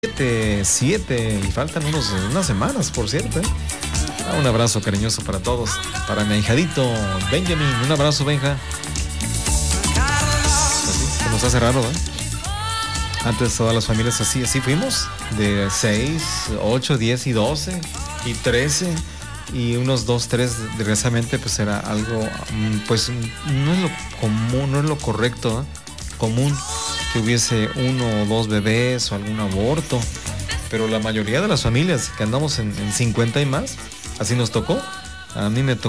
7 y faltan unas semanas, por cierto. Un abrazo cariñoso para todos. Para mi ahijadito Benjamin, un abrazo, Benja. Así, se nos hace raro, Antes todas las familias así fuimos, de 6, 8, 10 y 12 y 13 y unos 2, 3, desgraciadamente pues era algo, pues no es lo común, no es lo correcto, común que hubiese 1 o 2 bebés o algún aborto, pero la mayoría de las familias que andamos en 50 y más, así nos tocó. A mí me tocó